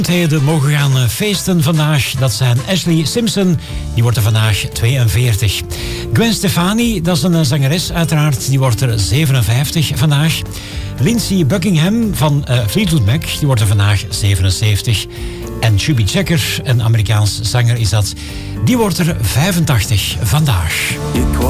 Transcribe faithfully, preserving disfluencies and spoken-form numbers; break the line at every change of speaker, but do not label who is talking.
Heden mogen gaan feesten vandaag. Dat zijn Ashley Simpson, die wordt er vandaag tweeënveertig. Gwen Stefani, dat is een zangeres uiteraard, die wordt er zevenenvijftig vandaag. Lindsey Buckingham van uh, Fleetwood Mac, die wordt er vandaag zevenenzeventig. En Chubby Checker, een Amerikaans zanger is dat, die wordt er vijfentachtig vandaag.